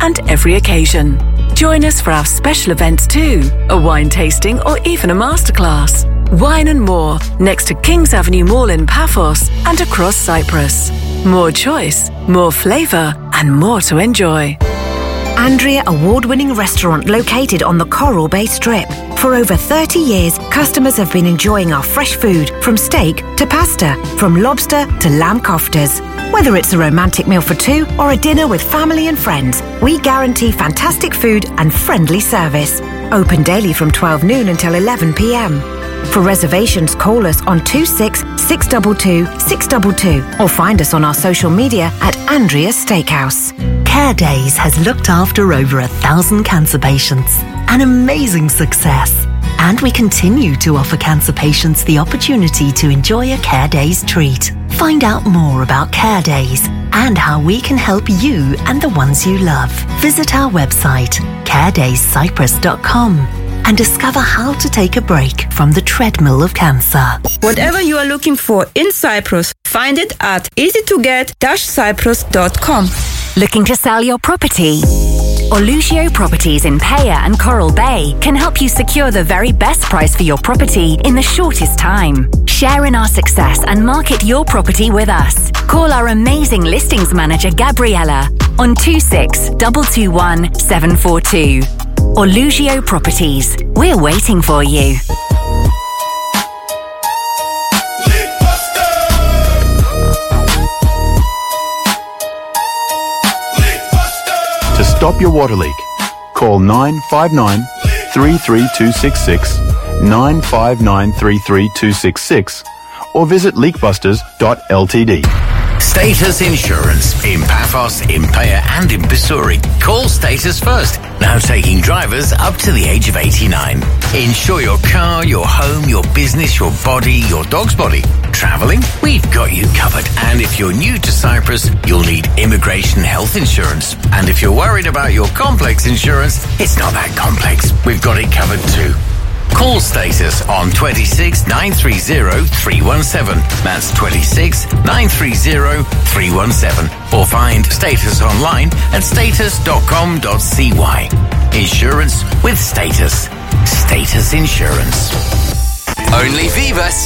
and every occasion. Join us for our special events too, a wine tasting or even a masterclass. Wine and more, next to Kings Avenue Mall in Paphos and across Cyprus. More choice, more flavour and more to enjoy. Andrea award-winning restaurant located on the Coral Bay Strip. For over 30 years, customers have been enjoying our fresh food, from steak to pasta, from lobster to lamb koftas. Whether it's a romantic meal for two or a dinner with family and friends, we guarantee fantastic food and friendly service. Open daily from 12 noon until 11 p.m. For reservations, call us on 26 622 622 or find us on our social media at Andrea's Steakhouse. Care Days has looked after over 1,000 cancer patients. An amazing success. And we continue to offer cancer patients the opportunity to enjoy a Care Days treat. Find out more about Care Days and how we can help you and the ones you love. Visit our website, caredayscyprus.com, and discover how to take a break from the treadmill of cancer. Whatever you are looking for in Cyprus, find it at easytoget-cyprus.com. Looking to sell your property? Olugio Properties in Paya and Coral Bay can help you secure the very best price for your property in the shortest time. Share in our success and market your property with us. Call our amazing listings manager Gabriella on 26 221 742. Olugio Properties. We're waiting for you. To stop your water leak, call 959 33266, 959 33266, or visit leakbusters.ltd. Status Insurance in Paphos, in Paya and in Pissouri. Call Status first. Now taking drivers up to the age of 89. Insure your car, your home, your business, your body, your dog's body. Travelling? We've got you covered. And if you're new to Cyprus, you'll need immigration health insurance. And if you're worried about your complex insurance, it's not that complex. We've got it covered too. Call Status on 26 930 317. That's 26 930 317. Or find Status online at status.com.cy. Insurance with Status. Status Insurance. Only Vivas.